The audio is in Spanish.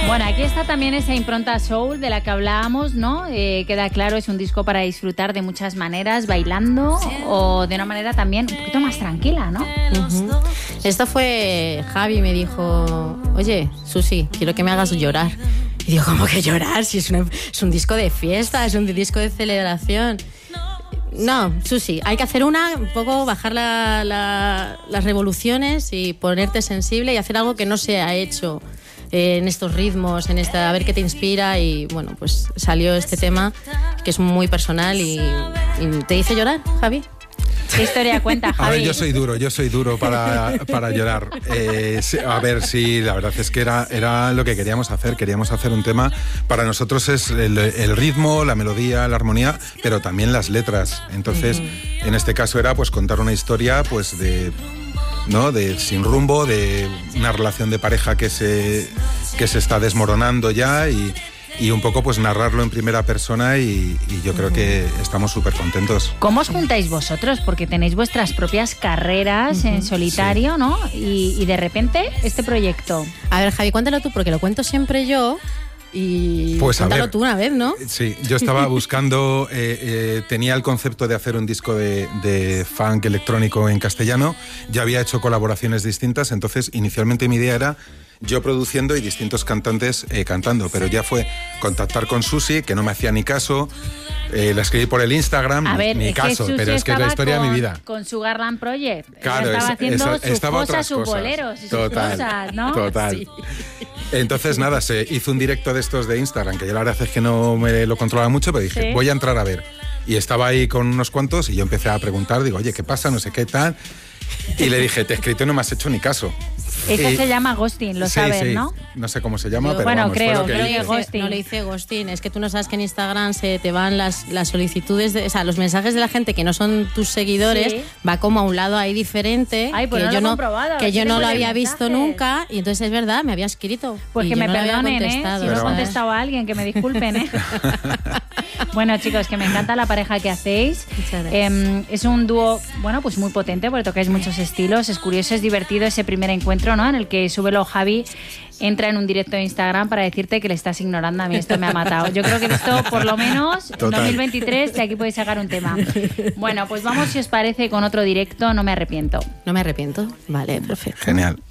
Bueno, aquí está también esa impronta soul de la que hablábamos, ¿no? Queda claro, es un disco para disfrutar de muchas maneras, bailando o de una manera también un poquito más tranquila, ¿no? Uh-huh. Esto fue Javi, me dijo, oye, Susi, quiero que me hagas llorar. Y digo, ¿cómo que llorar? Si es un disco de fiesta, es un disco de celebración. No, Susi, hay que hacer un poco, bajar las revoluciones y ponerte sensible y hacer algo que no se ha hecho en estos ritmos, a ver qué te inspira. Y bueno, pues salió este tema que es muy personal y te hizo llorar, Javi. ¿Qué historia cuenta, Javi? A ver, yo soy duro para llorar. A ver, sí, la verdad es que era lo que queríamos hacer. Queríamos hacer un tema, para nosotros es el ritmo, la melodía, la armonía, pero también las letras. Entonces, en este caso era pues contar una historia pues de sin rumbo, de una relación de pareja que se está desmoronando ya y un poco pues narrarlo en primera persona y yo creo que estamos súper contentos. ¿Cómo os juntáis vosotros? Porque tenéis vuestras propias carreras en solitario, sí, ¿no? Y de repente este proyecto. A ver, Javi, cuéntalo tú, porque lo cuento siempre yo. Y pues cuéntalo tú una vez, ¿no? Sí, yo estaba buscando, tenía el concepto de hacer un disco de funk electrónico en castellano, ya había hecho colaboraciones distintas, entonces inicialmente mi idea era yo produciendo y distintos cantantes cantando, pero ya fue contactar con Susi, que no me hacía ni caso, la escribí por el Instagram, a ver, ni caso, pero es que es la historia de mi vida. Con Sugarland Project, claro, estaba haciendo sus cosas, sus boleros y total, sus cosas, ¿no? Total. Sí. Entonces nada, se hizo un directo de estos de Instagram, que yo la verdad es que no me lo controlaba mucho, pero dije, voy a entrar a ver. Y estaba ahí con unos cuantos y yo empecé a preguntar, digo, oye, ¿qué pasa? No sé qué tal. Y le dije, te he escrito y no me has hecho ni caso. Eso se llama ghosting, lo sabes, sí. ¿no? No sé cómo se llama, pero bueno, vamos, creo que ghosting. No le hice ghosting, es que tú no sabes que en Instagram se te van las solicitudes, o sea, los mensajes de la gente que no son tus seguidores, va como a un lado ahí diferente. Ay, pues que yo no lo había visto nunca, y entonces es verdad, me había escrito. Pues que me perdonen, si no he contestado a alguien, que me disculpen, Bueno, chicos, que me encanta la pareja que hacéis. Es un dúo, bueno, pues muy potente, porque tocáis muchos estilos. Es curioso, es divertido ese primer encuentro, ¿no? En el que Súbelo Javi entra en un directo de Instagram para decirte que le estás ignorando. A mí esto me ha matado. Yo creo que esto, por lo menos, en 2023, de aquí podéis sacar un tema. Bueno, pues vamos, si os parece, con otro directo. No me arrepiento. No me arrepiento. Vale, perfecto. Genial.